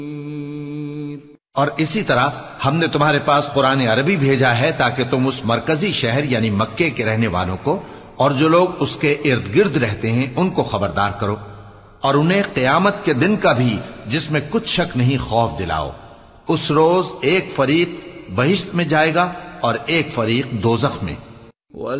और इसी तरह हमने तुम्हारे पास कुरान अरबी भेजा है ताकि तुम उस मरकजी शहर यानी मक्के के रहने वालों को और जो लोग उसके इर्द गिर्द रहते हैं उनको खबरदार करो और उन्हें क़यामत के दिन का भी जिसमें कुछ शक नहीं खौफ दिलाओ। उस रोज एक फरीक बहिश्त में जाएगा और एक फरीक दोजख में।